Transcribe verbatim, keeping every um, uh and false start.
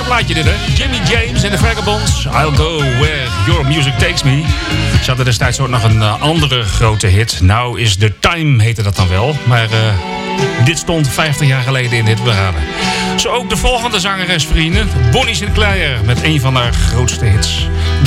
plaatje dit, hè? Jimmy James en de Vagabonds. I'll go where your music takes me. Ze hadden destijds ook nog een uh, andere grote hit. Now is the time heette dat dan wel. Maar uh, dit stond vijftig jaar geleden in dit parade. Zo ook de volgende zangeres, vrienden. Bonnie Sinclair met een van haar grootste hits.